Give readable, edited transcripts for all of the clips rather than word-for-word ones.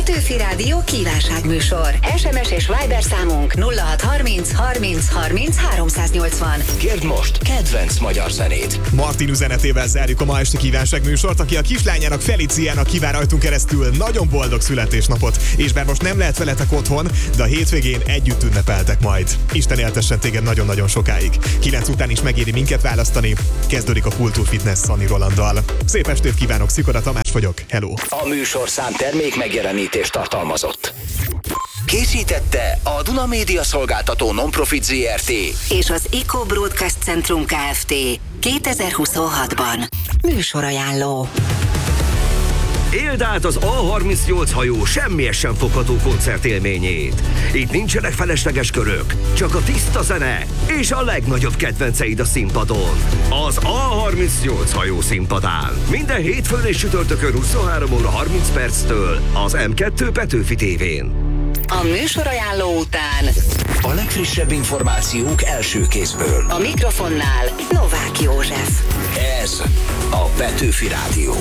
Petőfi Rádió kívánságműsor. SMS és Viber számunk 0630 30 30 380. Kérd most kedvenc magyar zenét. Martin üzenetével zárjuk a ma esti kívánságműsort, aki a kislányának, Feliciának kíván rajtunk keresztül nagyon boldog születésnapot. És bár most nem lehet veletek otthon, de a hétvégén együtt ünnepeltek majd. Isten éltessen téged nagyon-nagyon sokáig. 9 után is megéri minket választani. Kezdődik a Kultúr Fitness Szani Rolanddal. Szép estét kívánok, Szikoda Tamás vagyok. Hello! A műsorszám termék megjelenítést tartalmazott. Készítette a Duna Média Szolgáltató Nonprofit Zrt. És az Eco Broadcast Centrum Kft. 2026-ban. Műsorajánló. Éld át az A38 hajó semmihez sem fogható koncertélményét. Itt nincsenek felesleges körök, csak a tiszta zene és a legnagyobb kedvenceid a színpadon. Az A38 hajó színpadán. Minden hétfőn és csütörtökön 23 óra 30 perctől az M2 Petőfi tévén. A műsorajánló után A legfrissebb információk első kézből. a mikrofonnál Novák József. Ez a Petőfi Rádió.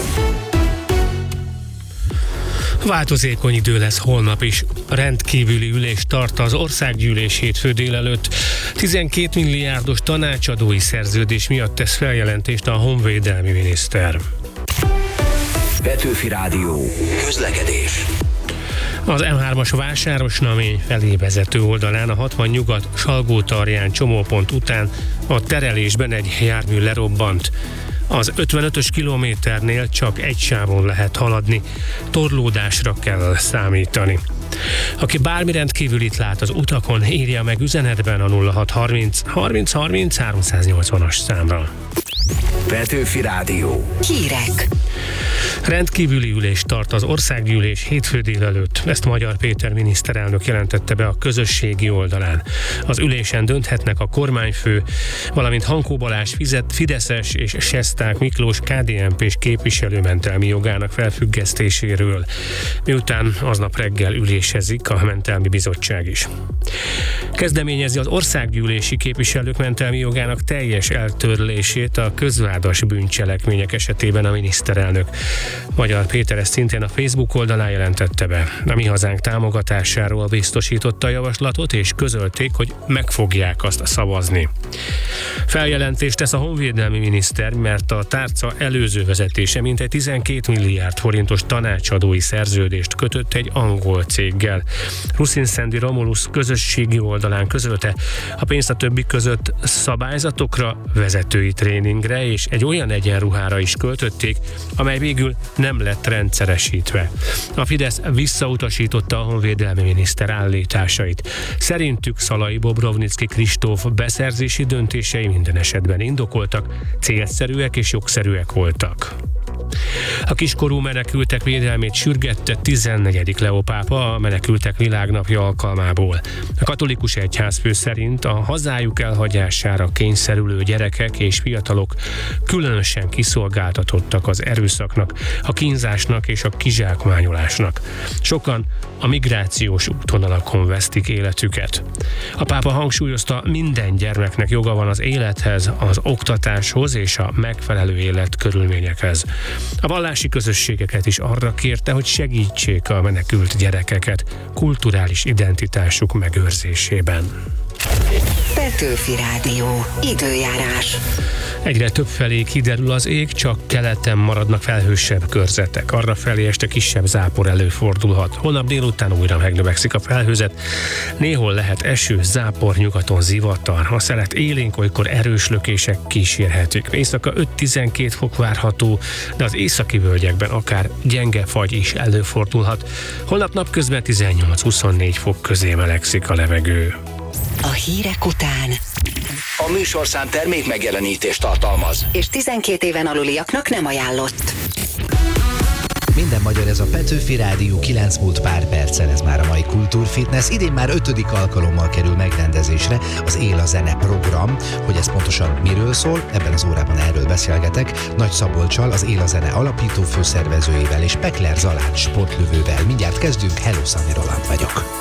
Változékony idő lesz holnap is. Rendkívüli ülést tart az országgyűlés hétfő délelőtt. 12 milliárdos tanácsadói szerződés miatt tesz feljelentést a honvédelmi miniszter. Petőfi Rádió. Közlekedés. Az M3-as Vásárosnamény felé vezető oldalán a 60 nyugat Salgótarján csomópont után a terelésben egy jármű lerobbant. Az 55-ös kilométernél csak egy sávon lehet haladni, torlódásra kell számítani. Aki bármi rendkívülit lát az utakon, írja meg üzenetben a 0630 30 30 380-as számra. Petőfi Rádió. Hírek. Rendkívüli ülést tart az országgyűlés hétfő délelőtt. Ezt Magyar Péter miniszterelnök jelentette be a közösségi oldalán. Az ülésen dönthetnek a kormányfő, valamint Hankó Balázs fideszes és Sesták Miklós KDNP-s képviselőmentelmi jogának felfüggesztéséről, miután aznap reggel ülésezik a mentelmi bizottság is. Kezdeményezi az országgyűlési képviselők mentelmi jogának teljes eltörlését a közvádas bűncselekmények esetében a miniszterelnök. Magyar Péter ezt szintén a Facebook oldalán jelentette be. A Mi Hazánk támogatásáról biztosította a javaslatot, és közölték, hogy meg fogják azt szavazni. Feljelentést tesz a honvédelmi miniszter, mert a tárca előző vezetése mintegy 12 milliárd forintos tanácsadói szerződést kötött egy angol céggel. Ruszin Szendi Romulus közösségi oldalán közölte, a pénzt a többi között szabályzatokra, vezetői tréningre és egy olyan egyenruhára is költötték, amely végül nem lett rendszeresítve. A Fidesz visszautasította a honvédelmi miniszter állításait. Szerintük Szalai Bobrovnicki Kristóf beszerzési döntései minden esetben indokoltak, célszerűek és jogszerűek voltak. A kiskorú menekültek védelmét sürgette 14. Leó pápa a Menekültek Világnapja alkalmából. A katolikus egyházfő szerint a hazájuk elhagyására kényszerülő gyerekek és fiatalok különösen kiszolgáltatottak az erőszaknak, a kínzásnak és a kizsákmányolásnak. Sokan a migrációs útvonalakon vesztik életüket. A pápa hangsúlyozta, minden gyermeknek joga van az élethez, az oktatáshoz és a megfelelő életkörülményekhez. A vallási közösségeket is arra kérte, hogy segítsék a menekült gyerekeket kulturális identitásuk megőrzésében. Petőfi Rádió. Időjárás. Egyre több felé kiderül az ég, csak keleten maradnak felhősebb körzetek. Arrafelé este kisebb zápor előfordulhat. Holnap délután újra megnövekszik a felhőzet. Néhol lehet eső, zápor, nyugaton zivatar. A szelet élénk, olykor erős lökések kísérhetik. Éjszaka 5-12 fok várható, de az északi völgyekben akár gyenge fagy is előfordulhat. Holnap napközben 18-24 fok közé melegszik a levegő. A hírek után A műsorszám termék megjelenítést tartalmaz. és 12 éven aluliaknak nem ajánlott. Minden magyar, ez a Petőfi Rádió 9 múlt pár perccel, ez már a mai Kultúrfitness. Idén már 5. alkalommal kerül megrendezésre az Él a Zene program. Hogy ez pontosan miről szól, ebben az órában erről beszélgetek Nagy Szabolccsal, az Él a Zene alapító főszervezőjével és Pekler Zalán sportlövővel. Mindjárt kezdünk, hello, Szani Roland vagyok.